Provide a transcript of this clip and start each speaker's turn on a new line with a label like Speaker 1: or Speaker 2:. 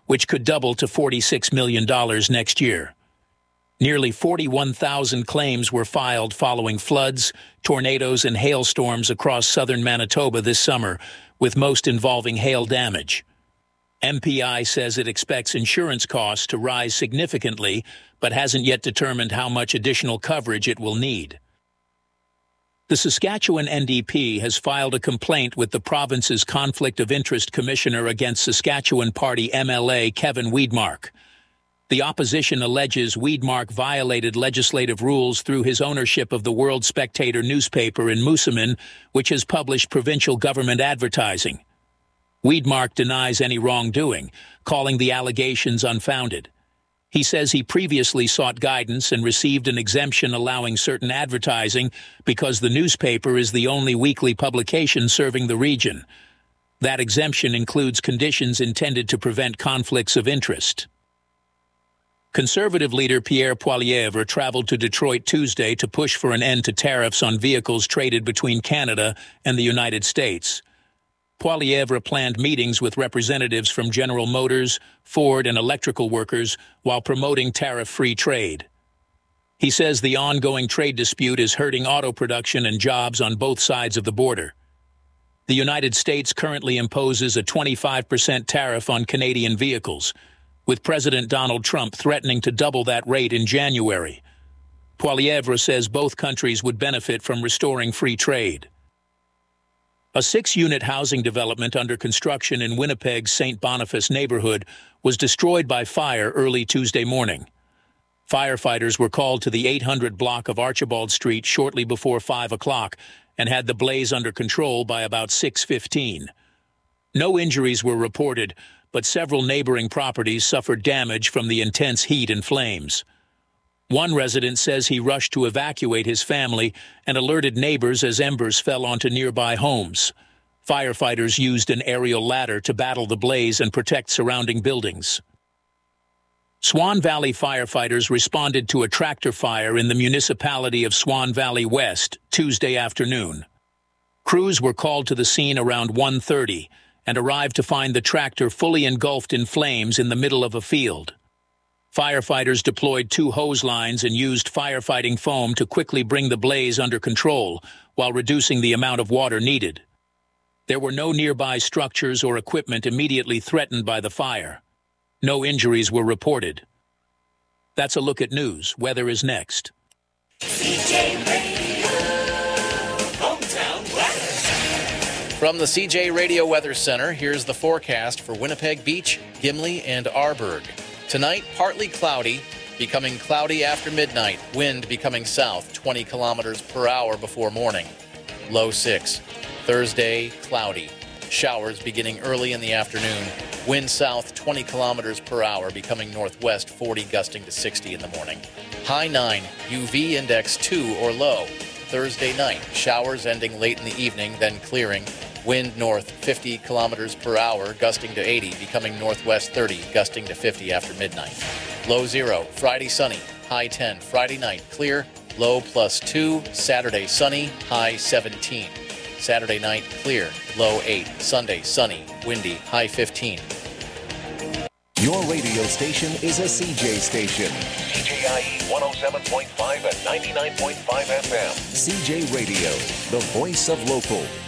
Speaker 1: which could double to $46 million next year. Nearly 41,000 claims were filed following floods, tornadoes, and hailstorms across southern Manitoba this summer, with most involving hail damage. MPI says it expects insurance costs to rise significantly, but hasn't yet determined how much additional coverage it will need. The Saskatchewan NDP has filed a complaint with the province's Conflict of Interest Commissioner against Saskatchewan Party MLA Kevin Weidmark. The opposition alleges Weidmark violated legislative rules through his ownership of the World Spectator newspaper in Moosomin, which has published provincial government advertising. Weidmark denies any wrongdoing, calling the allegations unfounded. He says he previously sought guidance and received an exemption allowing certain advertising because the newspaper is the only weekly publication serving the region. That exemption includes conditions intended to prevent conflicts of interest. Conservative leader Pierre Poilievre traveled to Detroit Tuesday to push for an end to tariffs on vehicles traded between Canada and the United States. Poilievre planned meetings with representatives from General Motors, Ford, and electrical workers while promoting tariff-free trade. He says the ongoing trade dispute is hurting auto production and jobs on both sides of the border. The United States currently imposes a 25% tariff on Canadian vehicles, with President Donald Trump threatening to double that rate in January. Poilievre says both countries would benefit from restoring free trade. A 6-unit housing development under construction in Winnipeg's St. Boniface neighborhood was destroyed by fire early Tuesday morning. Firefighters were called to the 800 block of Archibald Street shortly before 5 o'clock and had the blaze under control by about 6:15. No injuries were reported, but several neighboring properties suffered damage from the intense heat and flames. One resident says he rushed to evacuate his family and alerted neighbors as embers fell onto nearby homes. Firefighters used an aerial ladder to battle the blaze and protect surrounding buildings. Swan Valley firefighters responded to a tractor fire in the municipality of Swan Valley West Tuesday afternoon. Crews were called to the scene around 1:30 and arrived to find the tractor fully engulfed in flames in the middle of a field. Firefighters deployed 2 hose lines and used firefighting foam to quickly bring the blaze under control while reducing the amount of water needed. There were no nearby structures or equipment immediately threatened by the fire. No injuries were reported. That's a look at news. Weather is next.
Speaker 2: CJ Radio, hometown weather.
Speaker 3: From the CJ Radio Weather Center, here's the forecast for Winnipeg Beach, Gimli, and Arborg. Tonight, partly cloudy, becoming cloudy after midnight. Wind becoming south, 20 kilometers per hour before morning. Low 6. Thursday, cloudy. Showers beginning early in the afternoon. Wind south, 20 kilometers per hour, becoming northwest, 40 gusting to 60 in the morning. High 9. UV index 2 or low. Thursday night, showers ending late in the evening, then clearing. Wind north 50 kilometers per hour, gusting to 80, becoming northwest 30, gusting to 50 after midnight. Low 0, Friday sunny, high 10. Friday night clear, low +2. Saturday sunny, high 17. Saturday night clear, low 8. Sunday sunny, windy, high 15.
Speaker 4: Your radio station is a CJ station.
Speaker 5: CJIE 107.5 and 99.5 FM.
Speaker 4: CJ Radio, the voice of local.